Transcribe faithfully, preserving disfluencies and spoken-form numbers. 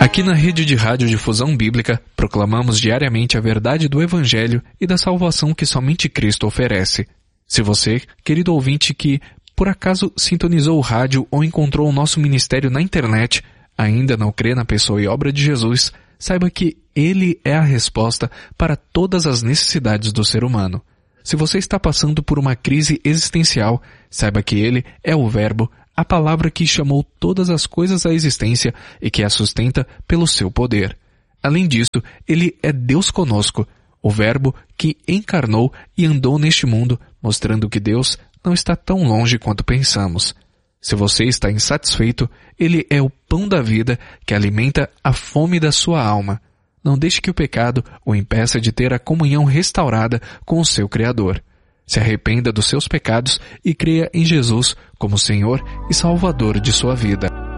Aqui na Rede de Rádio Difusão Bíblica, proclamamos diariamente a verdade do Evangelho e da salvação que somente Cristo oferece. Se você, querido ouvinte que, por acaso, sintonizou o rádio ou encontrou o nosso ministério na internet, ainda não crê na pessoa e obra de Jesus, saiba que Ele é a resposta para todas as necessidades do ser humano. Se você está passando por uma crise existencial, saiba que Ele é o Verbo, a palavra que chamou todas as coisas à existência e que a sustenta pelo seu poder. Além disso, Ele é Deus conosco, o Verbo que encarnou e andou neste mundo, mostrando que Deus não está tão longe quanto pensamos. Se você está insatisfeito, Ele é o pão da vida que alimenta a fome da sua alma. Não deixe que o pecado o impeça de ter a comunhão restaurada com o seu Criador. Se arrependa dos seus pecados e creia em Jesus como Senhor e Salvador de sua vida.